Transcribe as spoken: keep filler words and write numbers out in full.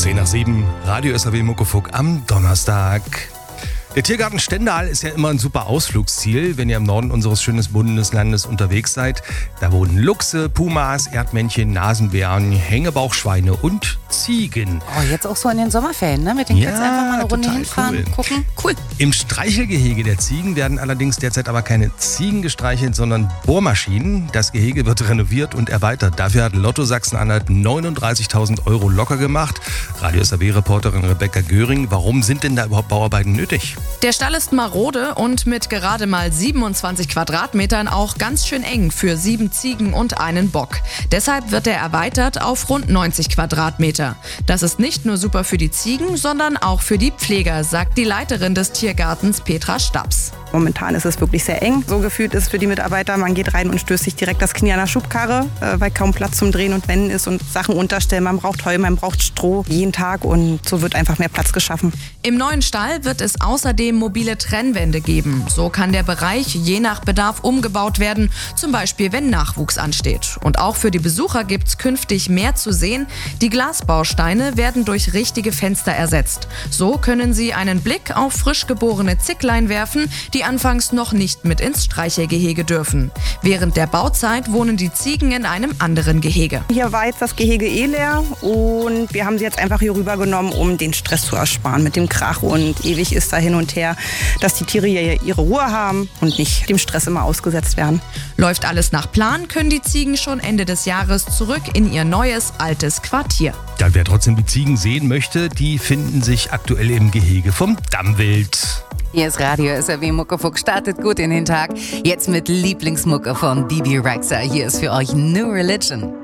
zehn nach sieben, Radio S R W Muckefuck am Donnerstag. Der Tiergarten Stendal ist ja immer ein super Ausflugsziel, wenn ihr im Norden unseres schönen Bundeslandes unterwegs seid. Da wohnen Luchse, Pumas, Erdmännchen, Nasenbären, Hängebauchschweine und Ziegen. Oh, jetzt auch so in den Sommerferien, ne? Mit den Kids Ja, einfach mal eine Runde total hinfahren, cool. gucken. Cool. Im Streichelgehege der Ziegen werden allerdings derzeit aber keine Ziegen gestreichelt, sondern Bohrmaschinen. Das Gehege wird renoviert und erweitert. Dafür hat Lotto Sachsen-Anhalt neununddreißigtausend Euro locker gemacht. Radio S R W-Reporterin Rebecca Göring, warum sind denn da überhaupt Bauarbeiten nötig? Der Stall ist marode und mit gerade mal siebenundzwanzig Quadratmetern auch ganz schön eng für sieben Ziegen und einen Bock. Deshalb wird er erweitert auf rund neunzig Quadratmeter. Das ist nicht nur super für die Ziegen, sondern auch für die Pfleger, sagt die Leiterin des Tiergartens Petra Staps. Momentan ist es wirklich sehr eng. So gefühlt ist für die Mitarbeiter, man geht rein und stößt sich direkt das Knie an der Schubkarre, weil kaum Platz zum Drehen und Wenden ist und Sachen unterstellen. Man braucht Heu, man braucht Stroh jeden Tag und so wird einfach mehr Platz geschaffen. Im neuen Stall wird es außerdem mobile Trennwände geben. So kann der Bereich je nach Bedarf umgebaut werden, zum Beispiel wenn Nachwuchs ansteht. Und auch für die Besucher gibt es künftig mehr zu sehen. Die Glasbausteine werden durch richtige Fenster ersetzt. So können sie einen Blick auf frisch geborene Zicklein werfen, die anfangs noch nicht mit ins Streichelgehege dürfen. Während der Bauzeit wohnen die Ziegen in einem anderen Gehege. Hier war jetzt das Gehege eh leer und wir haben sie jetzt einfach hier rübergenommen, um den Stress zu ersparen mit dem Krach und ewig ist da hin und her, dass die Tiere hier ihre Ruhe haben und nicht dem Stress immer ausgesetzt werden. Läuft alles nach Plan, können die Ziegen schon Ende des Jahres zurück in ihr neues, altes Quartier. Ja, wer trotzdem die Ziegen sehen möchte, die finden sich aktuell im Gehege vom Dammwild. Hier ist Radio S R W Muckefuck, startet gut in den Tag. Jetzt mit Lieblingsmucke von Bibi Rexha. Hier ist für euch New Religion.